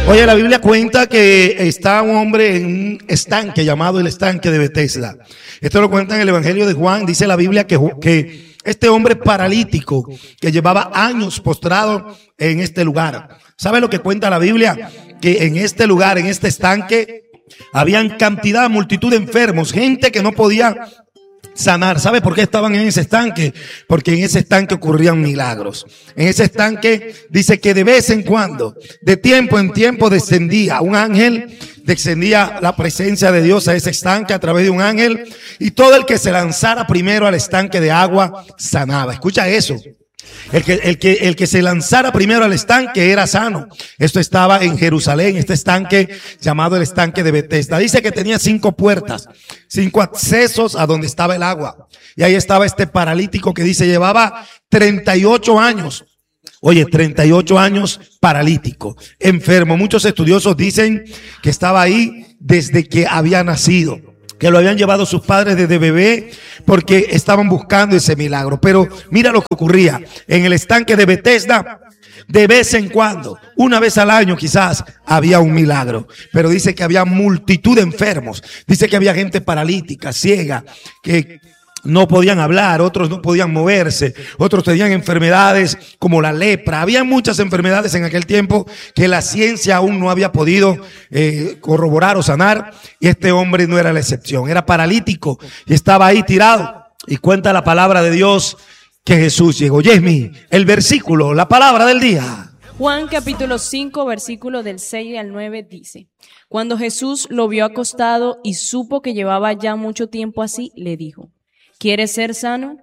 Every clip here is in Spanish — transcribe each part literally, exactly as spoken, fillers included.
Oye, la Biblia cuenta que está un hombre en un estanque llamado el estanque de Betesda. Esto lo cuenta en el Evangelio de Juan. Dice la Biblia que, que este hombre paralítico que llevaba años postrado en este lugar. ¿Sabe lo que cuenta la Biblia? Que en este lugar, en este estanque, habían cantidad, multitud de enfermos, gente que no podía sanar. ¿Sabe por qué estaban en ese estanque? Porque en ese estanque ocurrían milagros. En ese estanque dice que de vez en cuando, de tiempo en tiempo, descendía un ángel, descendía la presencia de Dios a ese estanque a través de un ángel, y todo el que se lanzara primero al estanque de agua sanaba. Escucha eso. El que, el que, el que se lanzara primero al estanque era sano. Esto estaba en Jerusalén, este estanque llamado el estanque de Betesda. Dice que tenía cinco puertas, cinco accesos a donde estaba el agua. Y ahí estaba este paralítico que dice llevaba treinta y ocho años. Oye, treinta y ocho años paralítico, enfermo. Muchos estudiosos dicen que estaba ahí desde que había nacido, que lo habían llevado sus padres desde bebé porque estaban buscando ese milagro. Pero mira lo que ocurría en el estanque de Betesda. De vez en cuando, una vez al año quizás, había un milagro. Pero dice que había multitud de enfermos. Dice que había gente paralítica, ciega, que no podían hablar, otros no podían moverse, otros tenían enfermedades como la lepra. Había muchas enfermedades en aquel tiempo que la ciencia aún no había podido eh, corroborar o sanar, y este hombre no era la excepción. Era paralítico y estaba ahí tirado. Y cuenta la palabra de Dios que Jesús llegó. Yesmi, el versículo, la palabra del día. Juan capítulo cinco, versículo del seis al nueve dice: Cuando Jesús lo vio acostado y supo que llevaba ya mucho tiempo así, le dijo: ¿Quieres ser sano?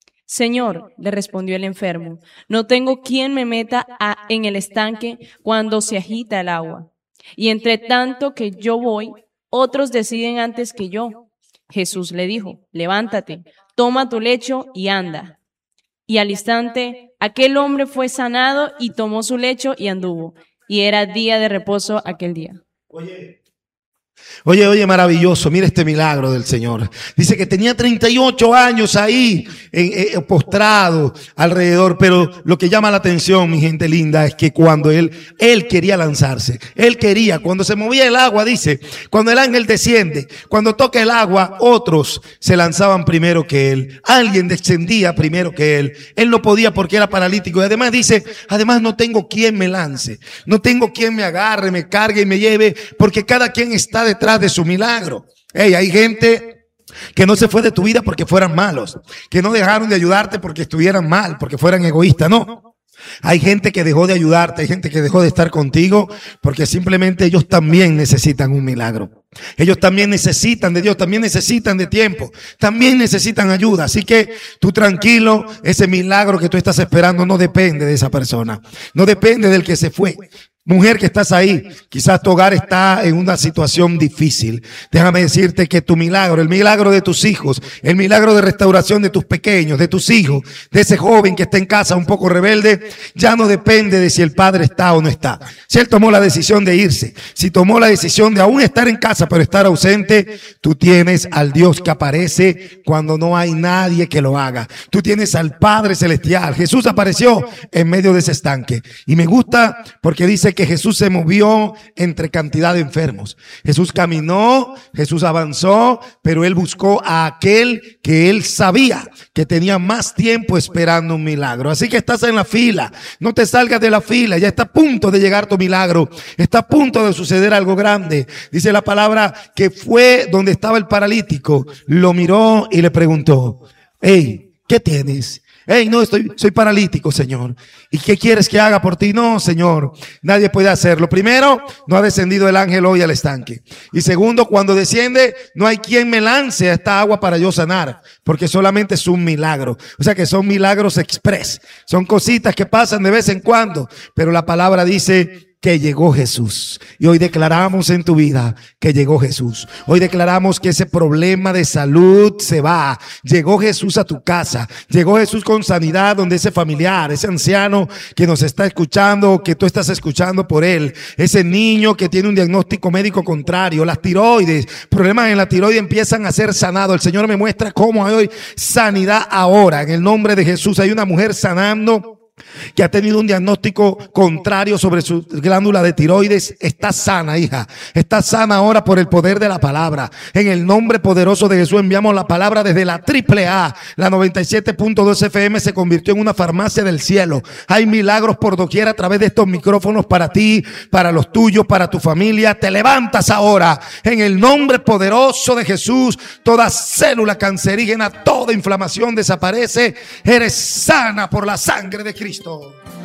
Señor, le respondió el enfermo, no tengo quien me meta a, en el estanque cuando se agita el agua. Y entre tanto que yo voy, otros deciden antes que yo. Jesús le dijo: levántate, toma tu lecho y anda. Y al instante, aquel hombre fue sanado y tomó su lecho y anduvo. Y era día de reposo aquel día. Oye. Oye, oye, maravilloso, mira este milagro del Señor. Dice que tenía treinta y ocho años ahí, en, en, postrado alrededor, pero lo que llama la atención, mi gente linda, es que cuando él, él quería lanzarse, él quería, cuando se movía el agua, dice, cuando el ángel desciende, cuando toca el agua, otros se lanzaban primero que él, alguien descendía primero que él, él no podía porque era paralítico, y además dice, además no tengo quien me lance, no tengo quien me agarre, me cargue y me lleve, porque cada quien está detrás de su milagro. Hey, hay gente que no se fue de tu vida porque fueran malos, que no dejaron de ayudarte porque estuvieran mal, porque fueran egoístas, no. Hay gente que dejó de ayudarte, hay gente que dejó de estar contigo porque simplemente ellos también necesitan un milagro. Ellos también necesitan de Dios, también necesitan de tiempo, también necesitan ayuda. Así que tú tranquilo, ese milagro que tú estás esperando no depende de esa persona, no depende del que se fue. Mujer que estás ahí, quizás tu hogar está en una situación difícil. Déjame decirte que tu milagro, el milagro de tus hijos, el milagro de restauración de tus pequeños, de tus hijos, de ese joven que está en casa un poco rebelde, ya no depende de si el padre está o no está. Si él tomó la decisión de irse, si tomó la decisión de aún estar en casa pero estar ausente, tú tienes al Dios que aparece cuando no hay nadie que lo haga. Tú tienes al Padre Celestial. Jesús apareció en medio de ese estanque. Y me gusta porque dice que Jesús se movió entre cantidad de enfermos. Jesús caminó, Jesús avanzó, pero él buscó a aquel que él sabía que tenía más tiempo esperando un milagro. Así que estás en la fila, no te salgas de la fila, ya está a punto de llegar tu milagro, está a punto de suceder algo grande. Dice la palabra que fue donde estaba el paralítico, lo miró y le preguntó: hey, ¿qué tienes? Hey, no, estoy, soy paralítico, Señor. ¿Y qué quieres que haga por ti? No, Señor, nadie puede hacerlo. Primero, no ha descendido el ángel hoy al estanque. Y segundo, cuando desciende, no hay quien me lance a esta agua para yo sanar, porque solamente es un milagro. O sea que son milagros express. Son cositas que pasan de vez en cuando. Pero la palabra dice que llegó Jesús. Y hoy declaramos en tu vida que llegó Jesús. Hoy declaramos que ese problema de salud se va. Llegó Jesús a tu casa. Llegó Jesús con sanidad donde ese familiar, ese anciano que nos está escuchando, que tú estás escuchando por él. Ese niño que tiene un diagnóstico médico contrario, las tiroides, problemas en la tiroides empiezan a ser sanados. El Señor me muestra cómo hay hoy sanidad ahora. En el nombre de Jesús hay una mujer sanando que ha tenido un diagnóstico contrario sobre su glándula de tiroides, está sana, hija. Está sana ahora por el poder de la palabra. En el nombre poderoso de Jesús enviamos la palabra desde la triple A. La noventa y siete punto dos F M se convirtió en una farmacia del cielo. Hay milagros por doquier a través de estos micrófonos para ti, para los tuyos, para tu familia. Te levantas ahora en el nombre poderoso de Jesús. Toda célula cancerígena, toda inflamación desaparece. Eres sana por la sangre de Cristo.